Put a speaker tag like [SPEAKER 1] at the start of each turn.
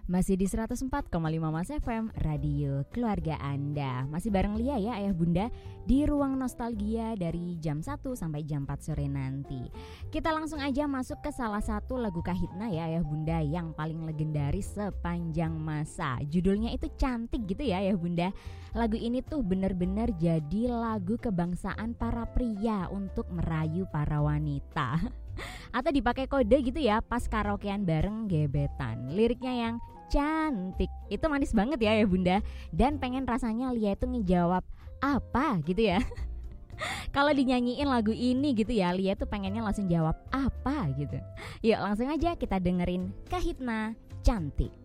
[SPEAKER 1] Masih di 104,5 Mas FM, Radio Keluarga Anda. Masih bareng Lia ya Ayah Bunda di ruang nostalgia dari jam 1 sampai jam 4 sore nanti. Kita langsung aja masuk ke salah satu lagu Kahitna ya Ayah Bunda yang paling legendaris sepanjang masa. Judulnya itu cantik gitu ya Ayah Bunda. Lagu ini tuh bener-bener jadi lagu kebangsaan para pria untuk merayu para wanita. Atau dipakai kode gitu ya pas karaokean bareng gebetan. Liriknya yang cantik itu manis banget ya Bunda. Dan pengen rasanya Lia itu ngejawab apa gitu ya. Kalau dinyanyiin lagu ini gitu ya, Lia tuh pengennya langsung jawab apa gitu. Yuk langsung aja kita dengerin Kahitna Cantik.